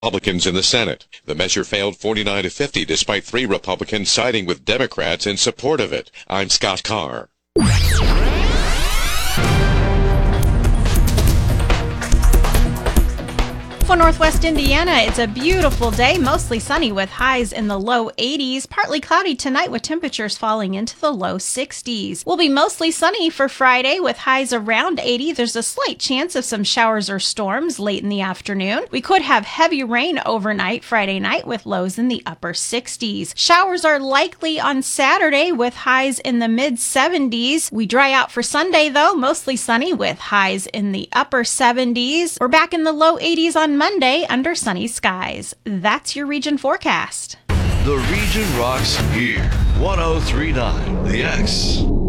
Republicans in the Senate. The measure failed 49 to 50 despite 3 Republicans siding with Democrats in support of it. I'm Scott Carr. For Northwest Indiana, it's a beautiful day, mostly sunny with highs in the low 80s, partly cloudy tonight with temperatures falling into the low 60s. We'll be mostly sunny for Friday with highs around 80. There's a slight chance of some showers or storms late in the afternoon. We could have heavy rain overnight Friday night with lows in the upper 60s. Showers are likely on Saturday with highs in the mid 70s. We dry out for Sunday though, mostly sunny with highs in the upper 70s. We're back in the low 80s on Monday under sunny skies. That's your region forecast. The region rocks here. 103.9 The X.